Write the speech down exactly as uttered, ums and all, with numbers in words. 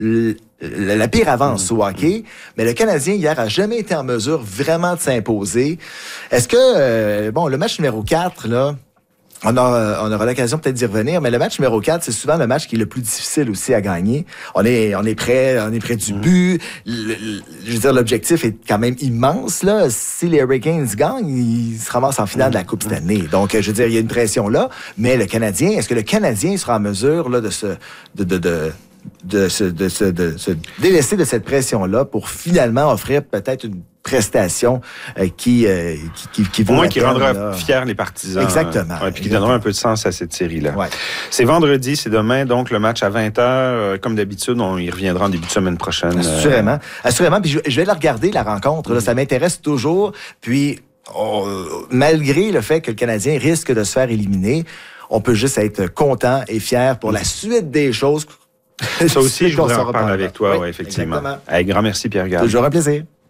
le, la pire avance mmh. au hockey, mais le Canadien, hier, a jamais été en mesure vraiment de s'imposer. Est-ce que, euh, bon, le match numéro quatre, là, On, a, on aura l'occasion peut-être d'y revenir, mais le match numéro quatre, c'est souvent le match qui est le plus difficile aussi à gagner. On est, on est près, on est près du but. Le, le, je veux dire, l'objectif est quand même immense, là. Si les Hurricanes gagnent, ils se ramassent en finale de la Coupe Stanley. Donc, je veux dire, il y a une pression là. Mais le Canadien, est-ce que le Canadien sera en mesure, là, de se, de, de, de, de, se, de, se, de se délaisser de cette pression-là pour finalement offrir peut-être une prestation euh, qui, euh, qui, qui, qui vaut au moins la qui peine, rendra là. fiers les partisans. Exactement. Euh, ouais, puis qui donnera un peu de sens à cette série-là. Ouais. C'est vendredi, c'est demain, donc le match à vingt heures. Euh, comme d'habitude, on y reviendra en début de semaine prochaine. Assurément. Euh... Assurément. Puis je, je vais la regarder, la rencontre. Là, mm. Ça m'intéresse toujours. Puis, on, malgré le fait que le Canadien risque de se faire éliminer, on peut juste être content et fier pour mm. la suite des choses. Ça aussi, je voudrais en parler avec toi, oui, ouais, effectivement. Avec grand merci, Pierre Gall. Toujours un plaisir.